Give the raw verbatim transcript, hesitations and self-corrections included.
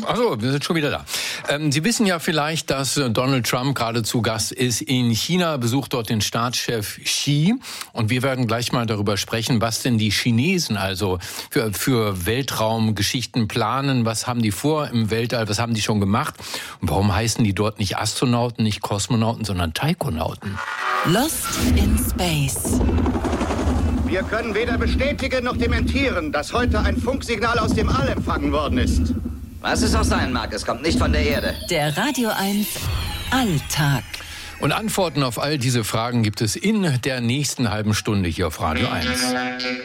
Achso, wir sind schon wieder da. Ähm, Sie wissen ja vielleicht, dass Donald Trump gerade zu Gast ist in China, besucht dort den Staatschef Xi. Und wir werden gleich mal darüber sprechen, was denn die Chinesen also für, für Weltraumgeschichten planen. Was haben die vor im Weltall, was haben die schon gemacht? Und warum heißen die dort nicht Astronauten, nicht Kosmonauten, sondern Taikonauten? Lost in Space. Wir können weder bestätigen noch dementieren, dass heute ein Funksignal aus dem All empfangen worden ist. Was es auch sein mag, es kommt nicht von der Erde. Der Radio eins Alltag. Und Antworten auf all diese Fragen gibt es in der nächsten halben Stunde hier auf Radio eins.